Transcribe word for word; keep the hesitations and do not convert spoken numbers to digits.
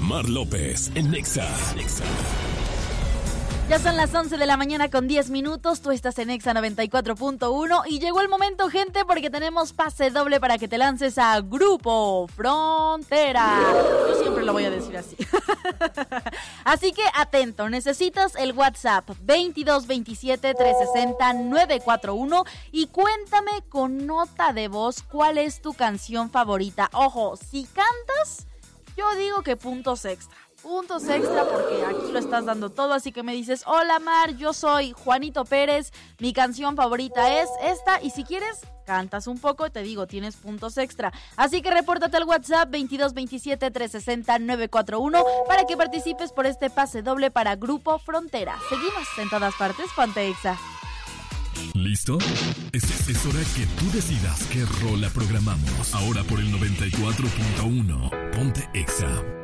Mar López en Nexa. Ya son las once de la mañana con diez minutos, tú estás en Nexa noventa y cuatro punto uno y llegó el momento, gente, porque tenemos pase doble para que te lances a Grupo Frontera. Yo siempre lo voy a decir así. Así que atento, necesitas el WhatsApp veintidós veintisiete trescientos sesenta novecientos cuarenta y uno y cuéntame con nota de voz cuál es tu canción favorita. Ojo, si cantas, yo digo que puntos extra. Puntos extra porque aquí lo estás dando todo, así que me dices, hola Mar, yo soy Juanito Pérez, mi canción favorita es esta, y si quieres, cantas un poco, te digo, tienes puntos extra. Así que repórtate al WhatsApp veintidós veintisiete trescientos sesenta novecientos cuarenta y uno para que participes por este pase doble para Grupo Frontera. Seguimos en todas partes, ponte Exa. ¿Listo? Es, es hora que tú decidas qué rola programamos. Ahora por el noventa y cuatro punto uno, ponte Exa.